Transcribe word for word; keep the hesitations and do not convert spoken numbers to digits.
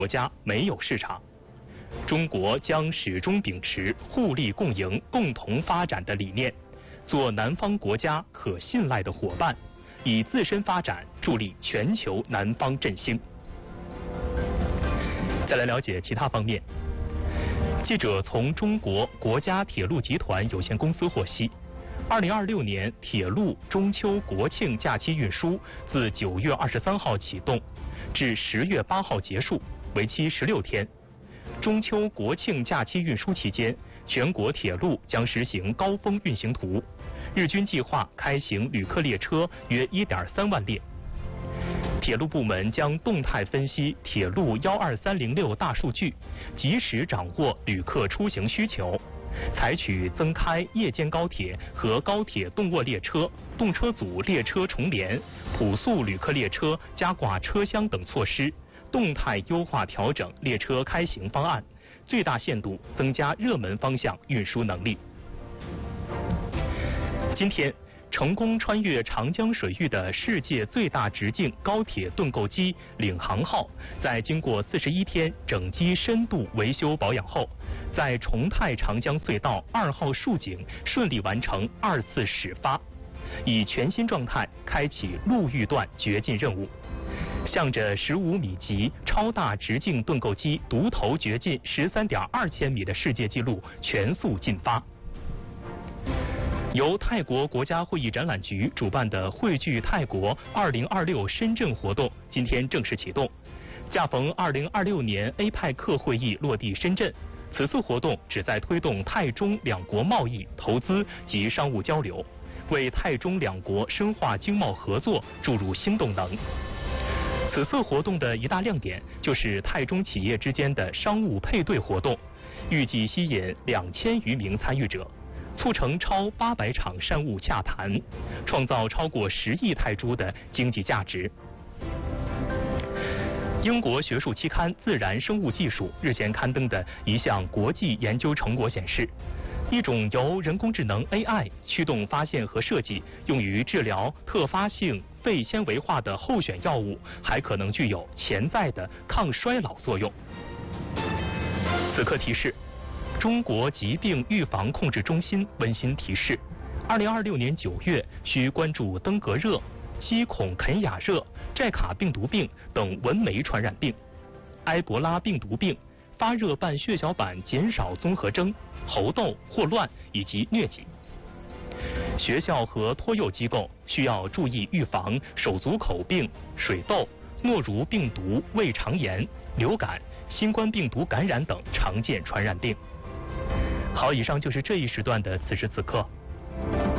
国家没有市场。中国将始终秉持互利共赢、共同发展的理念，做南方国家可信赖的伙伴，以自身发展助力全球南方振兴。再来了解其他方面。记者从中国国家铁路集团有限公司获悉，二零二六年铁路中秋国庆假期运输自九月二十三号启动，至十月八号结束，为期十六天。中秋国庆假期运输期间，全国铁路将实行高峰运行图，日均计划开行旅客列车约一点三万列。铁路部门将动态分析铁路一二三零六大数据，及时掌握旅客出行需求，采取增开夜间高铁和高铁动卧列车、动车组列车重联、普速旅客列车加挂车厢等措施，动态优化调整列车开行方案，最大限度增加热门方向运输能力。今天，成功穿越长江水域的世界最大直径高铁盾构机领航号，在经过四十一天整机深度维修保养后，在重泰长江隧道二号竖井顺利完成二次始发，以全新状态开启陆域段掘进任务，向着十五米级超大直径盾构机独头掘进十三点二千米的世界纪录全速进发。由泰国国家会议展览局主办的汇聚泰国二零二六深圳活动今天正式启动，恰逢二零二六年 A 派克会议落地深圳。此次活动旨在推动泰中两国贸易、投资及商务交流，为泰中两国深化经贸合作注入新动能。此次活动的一大亮点就是泰中企业之间的商务配对活动，预计吸引两千余名参与者，促成超八百场商务洽谈，创造超过十亿泰铢的经济价值。英国学术期刊《自然生物技术》日前刊登的一项国际研究成果显示，一种由人工智能 A I 驱动发现和设计，用于治疗特发性肺纤维化的候选药物，还可能具有潜在的抗衰老作用。此刻提示。中国疾病预防控制中心温馨提示：二零二六年九月需关注登革热、西孔肯雅热、寨卡病毒病等蚊媒传染病、埃博拉病毒病、发热伴血小板减少综合征、猴痘、霍乱以及疟疾。学校和托幼机构需要注意预防手足口病、水痘、诺如病毒胃肠炎、流感、新冠病毒感染等常见传染病。好，以上就是这一时段的此时此刻。